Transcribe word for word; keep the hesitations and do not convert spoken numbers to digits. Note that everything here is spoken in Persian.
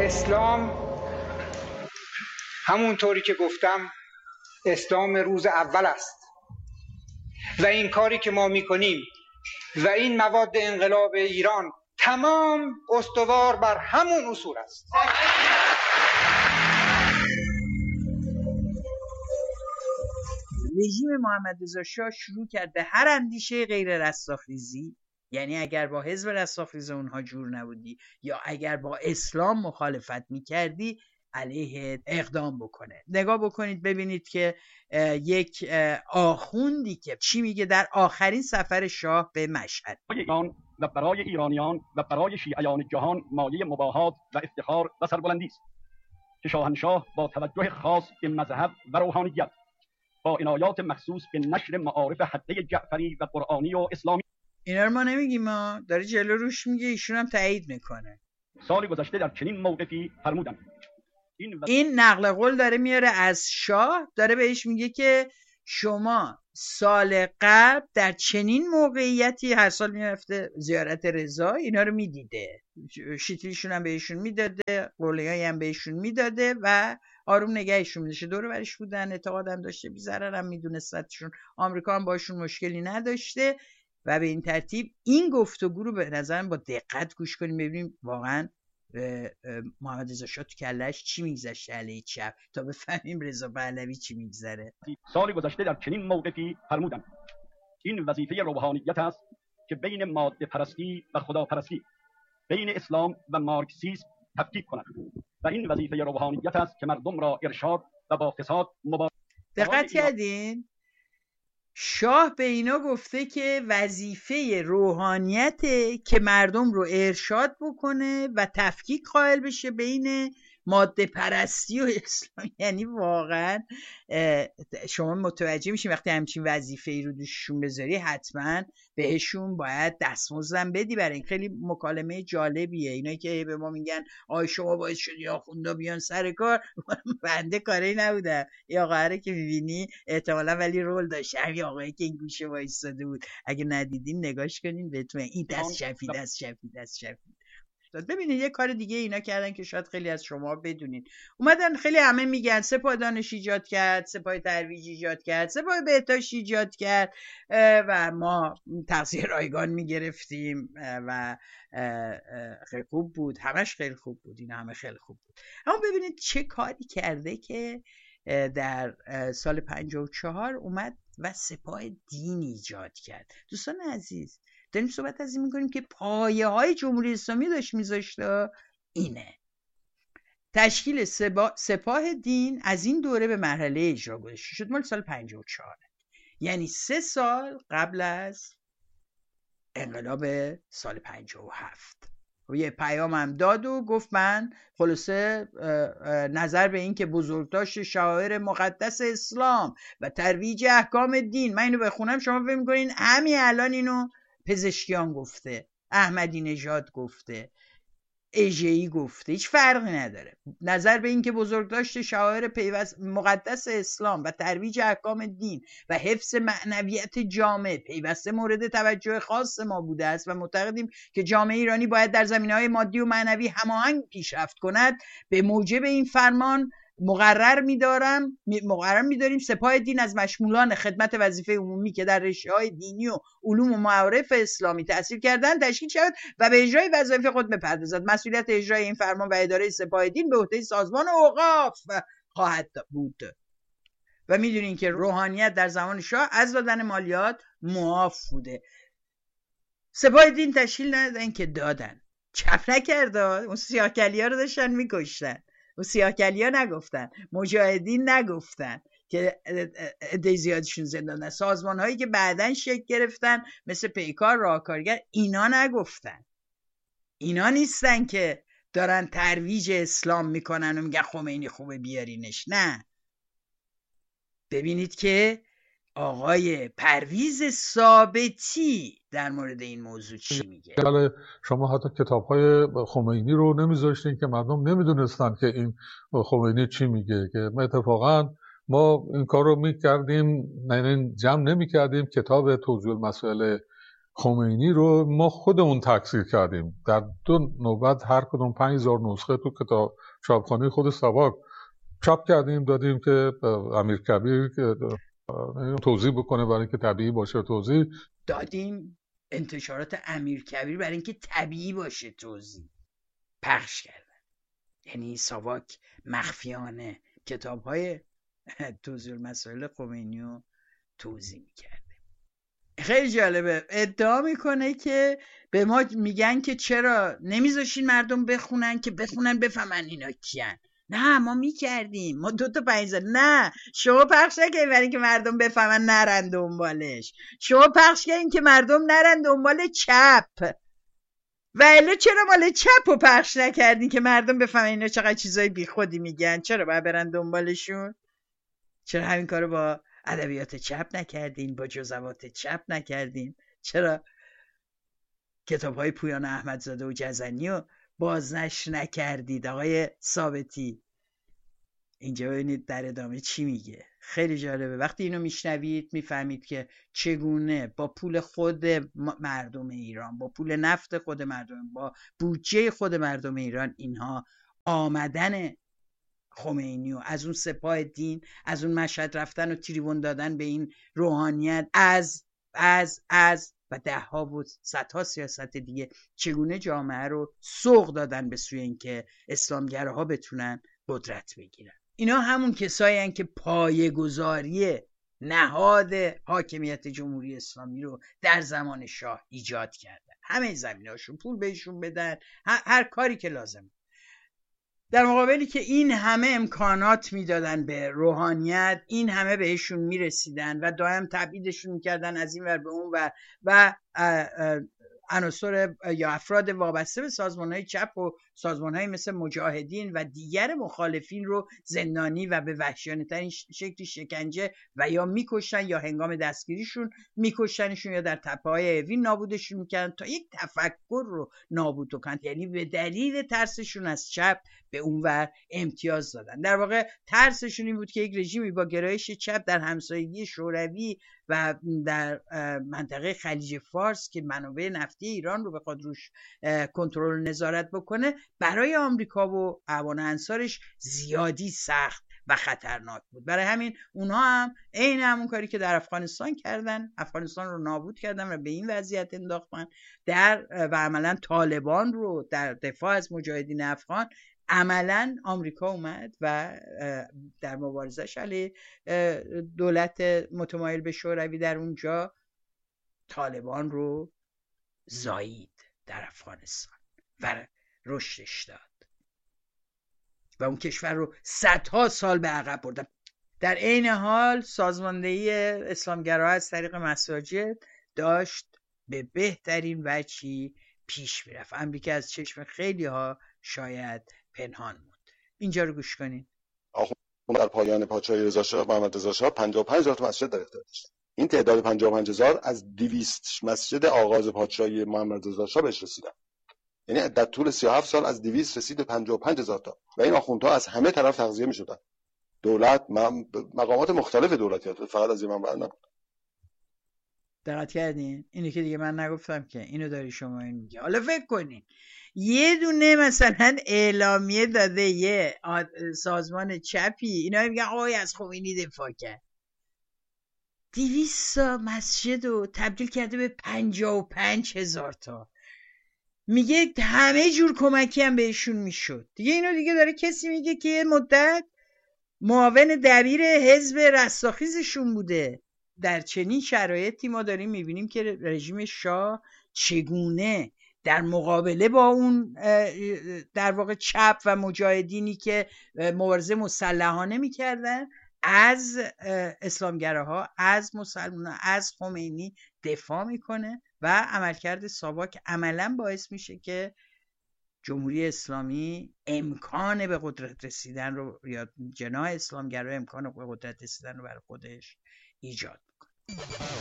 اسلام همونطوری که گفتم اسلام روز اول است و این کاری که ما میکنیم و این مواد انقلاب ایران تمام استوار بر همون اصول است. رژیم محمد رضا شاه شروع کرد به هر اندیشه غیر رستاخیزی، یعنی اگر با حزب رستاخیز اونها جور نبودی یا اگر با اسلام مخالفت میکردی علیه اقدام بکنه. نگاه بکنید ببینید که یک آخوندی که چی میگه در آخرین سفر شاه به مشهد. ایران و برای ایرانیان و برای شیعیان جهان مایه مباهات و افتخار و سربلندی است که شاهنشاه با توجه خاص به مذهب و روحانیت با عنایات مخصوص به نشر معارف حده جعفری و قرآنی و اسلامی، اینا رو ما نمیگیم، ما داره جلو روش میگه، ایشون هم تایید میکنه. سال گذشته در چنین موقفی فرمودند. این, و... این نقل قول داره میاره از شاه، داره بهش میگه که شما سال قبل در چنین موقعیتی، هر سال میرفته زیارت رضا، اینا رو میدیده، شیطیشون هم بهشون میداده، قولیایی هم بهشون میداده و آروم نگهشون میداشه. دور برش بودن، اعتقادم داشته، بی ضرر هم میدونستشون، آمریکا هم باشون مشکلی نداشته و به این ترتیب این گفتگو رو به نظرم با دقت گوش کنیم ببینیم واقعا محمد رضا شاه تو کلش چی میگذشته علیه چپ تا بفهمیم رضا پهلوی چی میگذره. سال گذشته در چنین موقفی فرمودند این وظیفه روحانیت است که بین ماده پرستی و خداپرستی، بین اسلام و مارکسیسم تفکیک کند و این وظیفه روحانیت است که مردم را ارشاد و با فساد مبارزه. دقت کردین؟ شاه به اینا گفته که وظیفه روحانیته که مردم رو ارشاد بکنه و تفکیک قائل بشه بین ماده پرستی و اسلام. یعنی واقعا شما متوجه میشین وقتی همچین وظیفه ای رو دوششون بذاری حتما بهشون باید دستمزدم بدی. برای این خیلی مکالمه جالبیه. اینایی که به ما میگن آی شما باید شدی آخوندا بیان سر کار، بنده کاری نبودم. این آقا که میبینی احتمالا ولی رول داشت، همین آقایی که این گوشه وایساده بود، اگه ندیدین نگاش کنین بهتون این دست شفی دست شفی دست شفی. ببینید یه کار دیگه اینا کردن که شاید خیلی از شما بدونید. اومدن خیلی همه میگن سپاه دانش ایجاد کرد، سپاه ترویج ایجاد کرد، سپاه بهداشت ایجاد کرد و ما تغذیه رایگان میگرفتیم و خیلی خوب بود، همش خیلی خوب بود، این همه خیلی خوب بود. اما ببینید چه کاری کرده که در سال پنجاه و چهار اومد و سپاه دین ایجاد کرد. دوستان عزیز داریم صحبت از این میکنیم که پایه های جمهوری اسلامی داشت میذاشته. اینه تشکیل سپاه, سپاه دین از این دوره به مرحله اجرا گذاشته شد مال سال پنجاه و چهار، یعنی سه سال قبل از انقلاب سال پنجاه و هفت. و یه پیام هم داد و گفت من خلاصه نظر به این که بزرگداشت شعائر مقدس اسلام و ترویج احکام دین، من اینو بخونم شما فکر می‌کنین همین الان اینو پزشکیان گفته، احمدی نژاد گفته، اژه‌ای گفته، هیچ فرقی نداره. نظر به این که بزرگداشت شعائر پیوست مقدس اسلام و ترویج احکام دین و حفظ معنویت جامعه پیوسته مورد توجه خاص ما بوده است و معتقدیم که جامعه ایرانی باید در زمینه‌های مادی و معنوی هماهنگ پیشرفت کند، به موجب این فرمان مقرر می‌دارم مقرر می‌داریم سپاه دین از مشمولان خدمت وظیفه عمومی که در رشته‌های دینی و علوم و معارف اسلامی تحصیل کردن تشکیل شود و به اجرای وظایف خود بپردازد. مسئولیت اجرای این فرمان و اداره سپاه دین به عهده سازمان اوقاف خواهد بود. و می‌دونین که روحانیت در زمان شاه از دادن مالیات معاف بوده. سپاه دین تشکیل ندادن که دادن، چپ نکرد، اون سیاه‌کلیا رو داشتن می‌کشتن. و سیاه‌کلیا نگفتن، مجاهدین نگفتن که عده زیادشون زندانن، سازمان هایی که بعدن شکل گرفتن مثل پیکار، راهکارگر، اینا نگفتن. اینا نیستن که دارن ترویج اسلام میکنن و میگن خمینی خوبه بیارینش. نه، ببینید که آقای پرویز ثابتی در مورد این موضوع چی میگه. شما حتی کتاب‌های خمینی رو نمیذاشتین که مردم نمیدونستن که این خمینی چی میگه، که ما اتفاقا ما این کار رو میکردیم، یعنی جمع نمیکردیم کتاب توضیح المسائل خمینی رو ما خودمون تکثیر کردیم. در دو نوبت هر کدوم پنج هزار نسخه تو کتاب چاپخانه خود ساواک چاپ کردیم، دادیم که امیرکبیر توضیح بکنه برای اینکه طبیعی باشه توضیح دادیم. انتشارات امیرکبیر برای اینکه طبیعی باشه توضیح پخش کردن. یعنی ساواک مخفیانه کتاب‌های توضیح المسائل خمینی رو توضیح می‌کرده. خیلی جالبه. ادعا میکنه که به ما میگن که چرا نمیذاشین مردم بخونن که بخونن بفهمن اینا کیان. نه ما میکردیم، ما دو تا پنیزه. نه شما پخش نکنین برای که مردم بفهمن نرن دنبالش. شما پخش کنین که مردم نرن دنبال چپ. ولی چرا مال چپ رو پخش نکردین که مردم بفهمن اینا چقدر چیزای بی خودی میگن؟ چرا باید برن دنبالشون؟ چرا همین کارو با ادبیات چپ نکردین؟ با جزوات چپ نکردین؟ چرا کتاب‌های پویان احمدزاده و جزنی رو بازنشر نکردید آقای ثابتی؟ اینجا ببینید در ادامه چی میگه. خیلی جالبه. وقتی اینو میشنوید میفهمید که چگونه با پول خود مردم ایران، با پول نفت خود مردم، با بودجه خود مردم ایران اینها آمدن خمینی و از اون سپاه دین، از اون مشهد رفتن و تریبون دادن به این روحانیت، از از از و ده ها و صدها سیاست دیگه، چگونه جامعه رو سوق دادن به سوی اینکه اسلامگراها بتونن قدرت بگیرن. اینا همون کسایی هستن که پایه‌گذاری نهاد حاکمیت جمهوری اسلامی رو در زمان شاه ایجاد کردن. همه زمیناشون پول بهشون بدن، هر کاری که لازم. در مقابلی که این همه امکانات میدادن به روحانیت، این همه بهشون میرسیدن و دائم تبعیدشون میکردن از این ور به اون ور و عناصر یا افراد وابسته به سازمان‌های چپ و سازمان‌های مثل مجاهدین و دیگر مخالفین رو زندانی و به وحشیانه‌ترین شکلی شکنجه و یا میکشتن یا هنگام دستگیریشون میکشتنشون یا در تپه‌های اوین نابودشون میکردن تا یک تفکر رو نابود کنند. یعنی به دلیل ترسشون از چپ به اونور امتیاز دادن. در واقع ترسشون این بود که یک رژیمی با گرایش چپ در همسایگی شوروی و در منطقه خلیج فارس که منابع نفتی ایران رو بخواد روش کنترل نظارت بکنه، برای آمریکا و اعوان انصارش زیادی سخت و خطرناک بود. برای همین اونها هم عین همون کاری که در افغانستان کردن، افغانستان رو نابود کردن و به این وضعیت انداختن در و عملا طالبان رو در دفاع از مجاهدین افغان عملا آمریکا اومد و در مبارزش علیه دولت متمایل به شوروی در اونجا طالبان رو زایید در افغانستان و رشدش داد و اون کشور رو صدها سال به عقب بردن. در عین حال سازماندهی اسلامگراها از طریق مساجد داشت به بهترین وجهی پیش میرفت. امریکا از چشم خیلی ها شاید پنهان بود. اینجا رو گوش کنین. آخوند در پایان پادشاهی رضا شاه محمد رضا شاه پنجاه و پنج هزار تا مسجد در اختیار داشت. این تعداد پنجاه و پنج هزار از دویست مسجد آغاز پادشاهی محمد رضا شاه بهش رسیدن. یعنی در طول سی و هفت سال از دویست رسید به پنجاه و پنج هزار تا و این آخوندها از همه طرف تغذیه می‌شدن. دولت مقامات مختلف دولتی، فقط از این منبع نبود. دقت کردین؟ اینی که دیگه من نگفتم که اینو داری شما این میگه. حالا فکر کنین یه دونه مثلا اعلامیه داده یه سازمان چپی، اینا میگن آقای از خمینی دفاع کرد، دویست تا مسجد رو تبدیل کرده به پنجاه و پنج هزار تا. میگه همه جور کمکی هم بهشون میشد. دیگه اینو دیگه داره کسی میگه که یه مدت معاون دبیر حزب رستاخیزشون بوده. در چنین شرایطی ما داریم میبینیم که رژیم شاه چگونه در مقابله با اون در واقع چپ و مجاهدینی که مبارزه مسلحانه میکردن از اسلامگراها، از مسلمانان، از خمینی دفاع میکنه و عملکرد ساواک عملا باعث میشه که جمهوری اسلامی امکان به قدرت رسیدن رو یا جناح اسلامگرا امکان به قدرت رسیدن رو برای خودش ایجاد میکنه.